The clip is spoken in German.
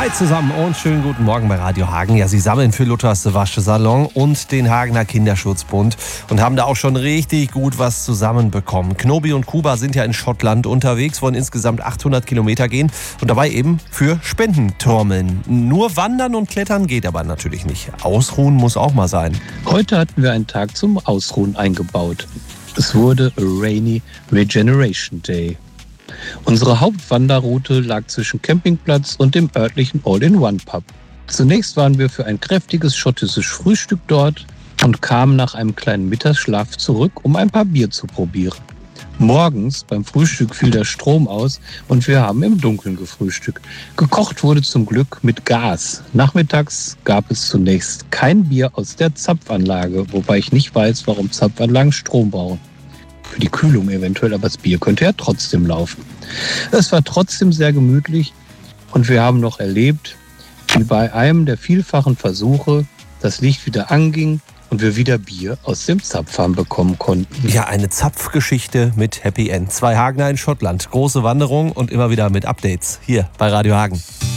Hi zusammen und schönen guten Morgen bei Radio Hagen. Ja, Sie sammeln für Luthers Waschsalon und den Hagener Kinderschutzbund und haben da auch schon richtig gut was zusammenbekommen. Knobi und Kuba sind ja in Schottland unterwegs, wollen insgesamt 800 Kilometer gehen und dabei eben für Spendenturmeln. Nur wandern und klettern geht aber natürlich nicht. Ausruhen muss auch mal sein. Heute hatten wir einen Tag zum Ausruhen eingebaut. Es wurde a Rainy Regeneration Day. Unsere Hauptwanderroute lag zwischen Campingplatz und dem örtlichen All-in-One-Pub. Zunächst waren wir für ein kräftiges schottisches Frühstück dort und kamen nach einem kleinen Mittagsschlaf zurück, um ein paar Bier zu probieren. Morgens beim Frühstück fiel der Strom aus und wir haben im Dunkeln gefrühstückt. Gekocht wurde zum Glück mit Gas. Nachmittags gab es zunächst kein Bier aus der Zapfanlage, wobei ich nicht weiß, warum Zapfanlagen Strom brauchen. Für die Kühlung eventuell, aber das Bier könnte ja trotzdem laufen. Es war trotzdem sehr gemütlich und wir haben noch erlebt, wie bei einem der vielfachen Versuche das Licht wieder anging und wir wieder Bier aus dem Zapfhahn bekommen konnten. Ja, eine Zapfgeschichte mit Happy End. 2 Hagener in Schottland, große Wanderung und immer wieder mit Updates hier bei Radio Hagen.